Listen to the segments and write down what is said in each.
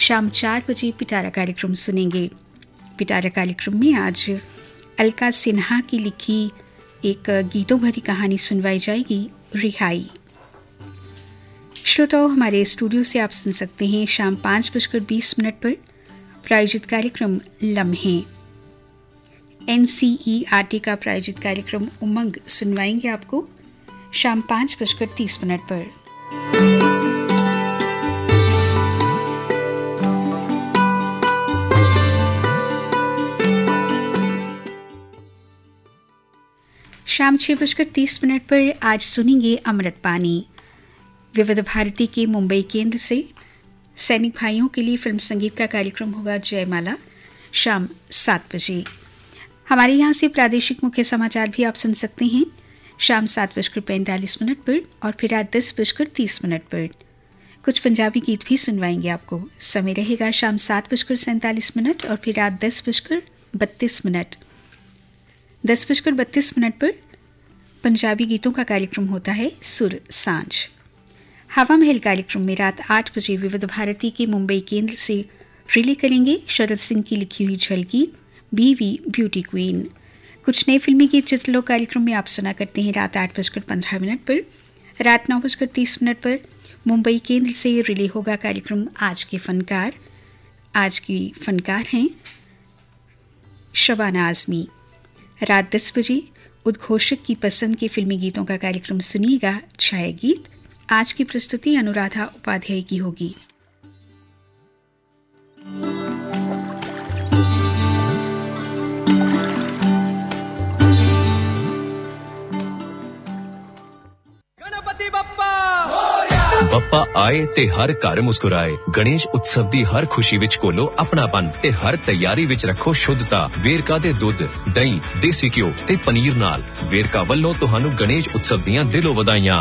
शाम 4 बजे पिटारा कार्यक्रम सुनेंगे। पिटारा कार्यक्रम में आज अलका सिन्हा की लिखी एक गीतों भरी कहानी सुनवाई जाएगी, रिहाई। श्रोताओं, हमारे स्टूडियो से आप सुन सकते हैं शाम 5:20 पर प्रायोजित कार्यक्रम लम्हे। NCERT का प्रायोजित कार्यक्रम उमंग सुनवाएंगे आपको शाम 5:30 पर। शाम 6:30 पर आज सुनेंगे अमृत पानी। विविध भारती के मुंबई केंद्र से सैनिक भाइयों के लिए फिल्म संगीत का कार्यक्रम होगा जयमाला शाम 7 बजे। हमारे यहाँ से प्रादेशिक मुख्य समाचार भी आप सुन सकते हैं शाम 7:45 पर और फिर रात 10:30 पर। कुछ पंजाबी गीत भी सुनवाएंगे आपको। समय रहेगा शाम 7:47 और फिर रात 10:32। 10:32 पर पंजाबी गीतों का कार्यक्रम होता है सुर सांझ। हवा महल कार्यक्रम में रात 8 बजे विविध भारती के मुंबई केंद्र से रिले करेंगे शरद सिंह की लिखी हुई झलकी बीवी ब्यूटी क्वीन। कुछ नए फिल्मी गीत चित्रलोक कार्यक्रम में आप सुना करते हैं रात 8:15 पर। रात 9:30 पर मुंबई केंद्र से रिले होगा कार्यक्रम आज के फनकार। आज की फनकार हैं शबाना आजमी। रात 10 बजे उद्घोषक की पसंद के फिल्मी गीतों का कार्यक्रम सुनिएगा छाया गीत। आज की प्रस्तुति अनुराधा उपाध्याय की होगी। गणपति बप्पा आए ते हर घर मुस्कुराए। गणेश उत्सव दी हर खुशी विच कोलो अपनापन ते हर तैयारी विच रखो शुद्धता। वेरका दे दुध, दही, देसी घिओ ते पनीर नाल वेरका वल्लों तुहानू गणेश उत्सव दियां दिलों वधाइयां।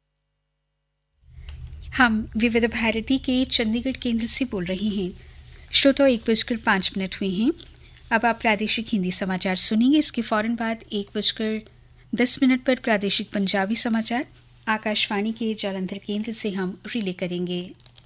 हम विविध भारती के चंडीगढ़ केंद्र से बोल रहे हैं। श्रोताओं, 1:05 हुए हैं। अब आप प्रादेशिक हिंदी समाचार सुनेंगे। इसके फौरन बाद 1:10 पर प्रादेशिक पंजाबी समाचार आकाशवाणी के जालंधर केंद्र से हम रिले करेंगे।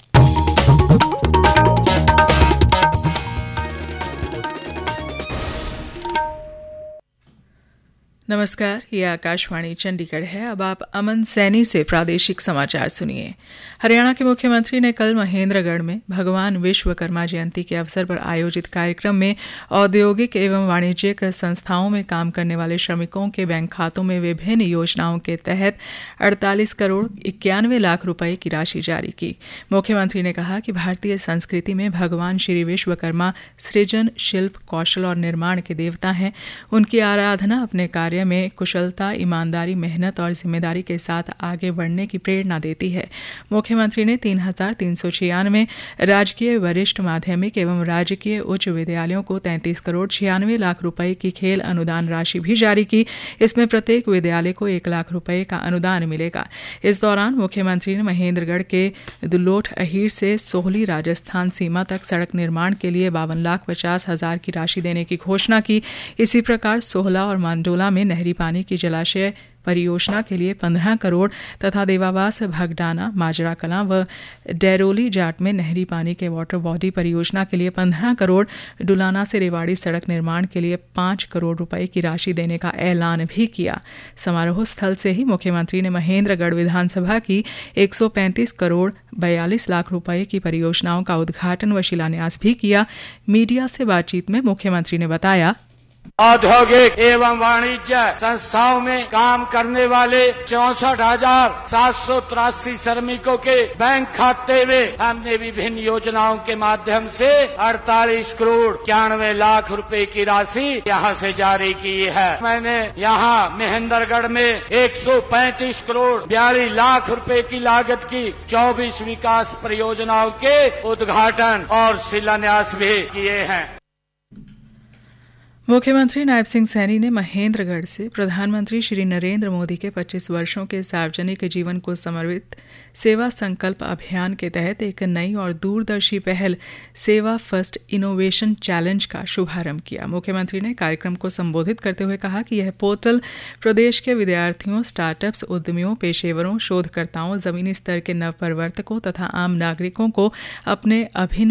नमस्कार, ये आकाशवाणी चंडीगढ़ है। अब आप अमन सैनी से प्रादेशिक समाचार सुनिए। हरियाणा के मुख्यमंत्री ने कल महेंद्रगढ़ में भगवान विश्वकर्मा जयंती के अवसर पर आयोजित कार्यक्रम में औद्योगिक एवं वाणिज्यिक संस्थाओं में काम करने वाले श्रमिकों के बैंक खातों में विभिन्न योजनाओं के तहत 48 करोड़ 91 लाख रुपए की राशि जारी की। मुख्यमंत्री ने कहा कि भारतीय संस्कृति में भगवान श्री विश्वकर्मा सृजन, शिल्प, कौशल और निर्माण के देवता हैं। उनकी आराधना अपने कार्य में कुशलता, ईमानदारी, मेहनत और जिम्मेदारी के साथ आगे बढ़ने की प्रेरणा देती है। मुख्यमंत्री ने 3,396 राजकीय वरिष्ठ माध्यमिक एवं राजकीय उच्च विद्यालयों को 33 करोड़ 96 लाख रुपए की खेल अनुदान राशि भी जारी की। इसमें प्रत्येक विद्यालय को 1 लाख रुपए का अनुदान मिलेगा। इस दौरान मुख्यमंत्री ने महेंद्रगढ़ के दुलोट अहीर से सोहली राजस्थान सीमा तक सड़क निर्माण के लिए 52,50,000 की राशि देने की घोषणा की। इसी प्रकार सोहला और मांडोला में नहरी पानी की जलाशय परियोजना के लिए 15 करोड़ तथा देवावास, भगडाना, माजरा कलां व डेरोली जाट में नहरी पानी के वाटर बॉडी परियोजना के लिए 15 करोड़, डुलाना से रेवाड़ी सड़क निर्माण के लिए 5 करोड़ रुपए की राशि देने का ऐलान भी किया। समारोह स्थल से ही मुख्यमंत्री ने महेंद्रगढ़ विधानसभा की 135 करोड़ 42 लाख रुपए की परियोजनाओं का उद्घाटन व शिलान्यास भी किया। मीडिया से बातचीत में मुख्यमंत्री ने बताया, औद्योगिक एवं वाणिज्य संस्थाओं में काम करने वाले 64,783 श्रमिकों के बैंक खाते में हमने विभिन्न योजनाओं के माध्यम से 48 करोड़ 91 लाख रुपए की राशि यहां से जारी की है। मैंने यहां महेंद्रगढ़ में 135 करोड़ 42 लाख रुपए की लागत की 24 विकास परियोजनाओं के उद्घाटन और शिलान्यास भी किए हैं। मुख्यमंत्री नायब सिंह सैनी ने महेंद्रगढ़ से प्रधानमंत्री श्री नरेंद्र मोदी के 25 वर्षों के सार्वजनिक जीवन को समर्पित सेवा संकल्प अभियान के तहत एक नई और दूरदर्शी पहल सेवा फर्स्ट इनोवेशन चैलेंज का शुभारंभ किया। मुख्यमंत्री ने कार्यक्रम को संबोधित करते हुए कहा कि यह पोर्टल प्रदेश के विद्यार्थियों, स्टार्टअप्स, उद्यमियों, पेशेवरों, शोधकर्ताओं, जमीनी स्तर के नवप्रवर्तकों तथा आम नागरिकों को अपने अभिनव